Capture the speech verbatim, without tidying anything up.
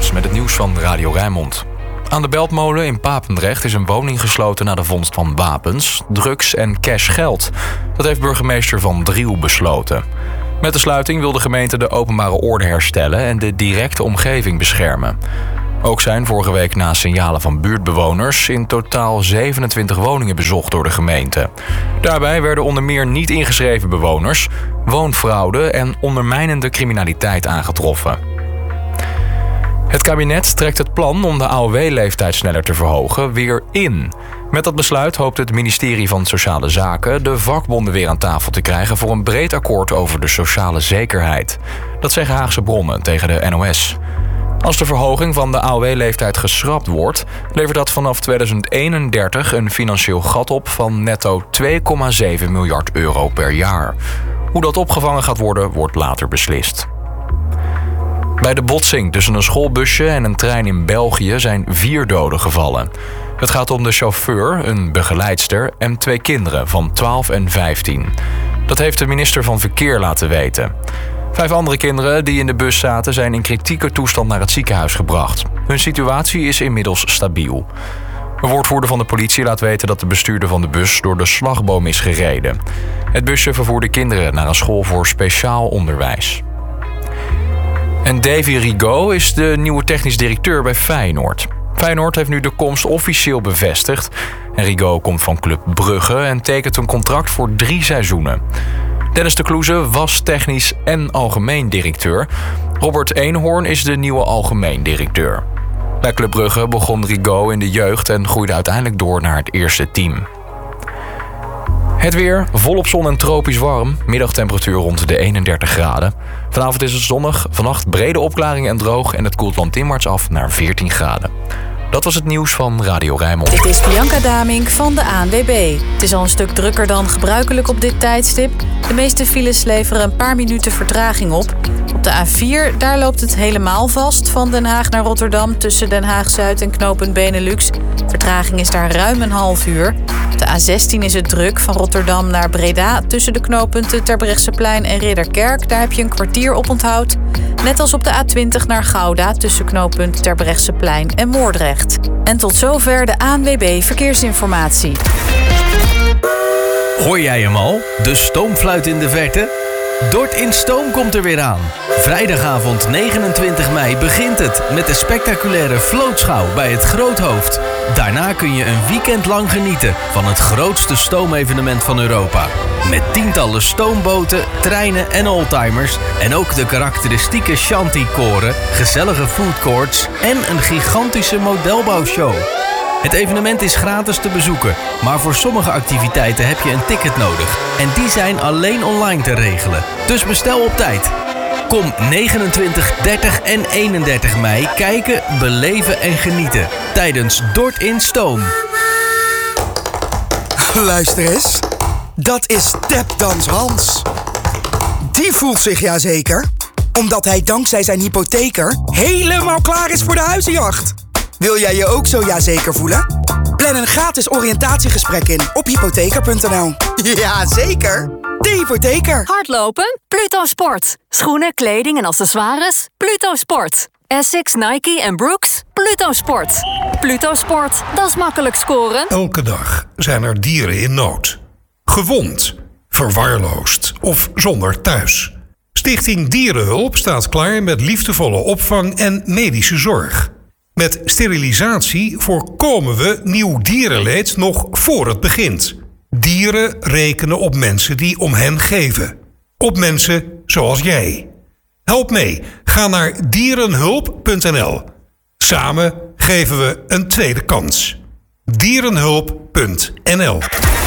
Jobboot met het nieuws van Radio Rijnmond. Aan de Beltmolen in Papendrecht is een woning gesloten na de vondst van wapens, drugs en cashgeld. Dat heeft burgemeester Van Driel besloten. Met de sluiting wil de gemeente de openbare orde herstellen en de directe omgeving beschermen. Ook zijn vorige week na signalen van buurtbewoners in totaal zevenentwintig woningen bezocht door de gemeente. Daarbij werden onder meer niet ingeschreven bewoners, woonfraude en ondermijnende criminaliteit aangetroffen. Het kabinet trekt het plan om de A O W-leeftijd sneller te verhogen weer in. Met dat besluit hoopt het ministerie van Sociale Zaken de vakbonden weer aan tafel te krijgen voor een breed akkoord over de sociale zekerheid. Dat zeggen Haagse bronnen tegen de N O S. Als de verhoging van de A O W-leeftijd geschrapt wordt, levert dat vanaf tweeduizend eenendertig een financieel gat op van netto twee komma zeven miljard euro per jaar. Hoe dat opgevangen gaat worden, wordt later beslist. Bij de botsing tussen een schoolbusje en een trein in België zijn vier doden gevallen. Het gaat om de chauffeur, een begeleidster en twee kinderen van twaalf en vijftien. Dat heeft de minister van Verkeer laten weten. Vijf andere kinderen die in de bus zaten zijn in kritieke toestand naar het ziekenhuis gebracht. Hun situatie is inmiddels stabiel. Een woordvoerder van de politie laat weten dat de bestuurder van de bus door de slagboom is gereden. Het busje vervoerde kinderen naar een school voor speciaal onderwijs. En Davy Rigaud is de nieuwe technisch directeur bij Feyenoord. Feyenoord heeft nu de komst officieel bevestigd. En Rigaud komt van Club Brugge en tekent een contract voor drie seizoenen. Dennis de Kloeze was technisch en algemeen directeur. Robert Eenhoorn is de nieuwe algemeen directeur. Bij Club Brugge begon Rigaud in de jeugd en groeide uiteindelijk door naar het eerste team. Het weer, volop zon en tropisch warm. Middagtemperatuur rond de eenendertig graden. Vanavond is het zonnig, vannacht brede opklaringen en droog en het koelt landinwaarts af naar veertien graden. Dat was het nieuws van Radio Rijnmond. Dit is Bianca Damink van de A N W B. Het is al een stuk drukker dan gebruikelijk op dit tijdstip. De meeste files leveren een paar minuten vertraging op. Op de A vier, daar loopt het helemaal vast van Den Haag naar Rotterdam tussen Den Haag-Zuid en knooppunt Benelux. Vertraging is daar ruim een half uur. Op de A zestien is het druk van Rotterdam naar Breda tussen de knooppunten Terbrechtseplein en Ridderkerk. Daar heb je een kwartier op onthoud. Net als op de A twintig naar Gouda tussen knooppunt Terbrechtseplein en Moordrecht. En tot zover de A N W B Verkeersinformatie. Hoor jij hem al? De stoomfluit in de verte? Dort in Stoom komt er weer aan. Vrijdagavond negenentwintig mei begint het met de spectaculaire vlootschouw bij het Groothoofd. Daarna kun je een weekend lang genieten van het grootste stoomevenement van Europa. Met tientallen stoomboten, treinen en oldtimers en ook de karakteristieke shanty-koren, gezellige foodcourts en een gigantische modelbouwshow. Het evenement is gratis te bezoeken, maar voor sommige activiteiten heb je een ticket nodig. En die zijn alleen online te regelen. Dus bestel op tijd. Kom negenentwintig, dertig en eenendertig mei kijken, beleven en genieten tijdens Dort in Stoom. Luister eens, dat is Tapdans Hans. Die voelt zich ja zeker, omdat hij dankzij zijn hypotheker helemaal klaar is voor de huizenjacht. Wil jij je ook zo ja zeker voelen? Plan een gratis oriëntatiegesprek in op hypotheker punt n l. Ja, zeker. De hypotheker. Hardlopen? Pluto Sport. Schoenen, kleding en accessoires? Pluto Sport. Essex, Nike en Brooks? Pluto Sport. Pluto Sport, dat is makkelijk scoren. Elke dag zijn er dieren in nood. Gewond, verwaarloosd of zonder thuis. Stichting Dierenhulp staat klaar met liefdevolle opvang en medische zorg. Met sterilisatie voorkomen we nieuw dierenleed nog voor het begint. Dieren rekenen op mensen die om hen geven. Op mensen zoals jij. Help mee. Ga naar dierenhulp punt n l. Samen geven we een tweede kans. dierenhulp punt n l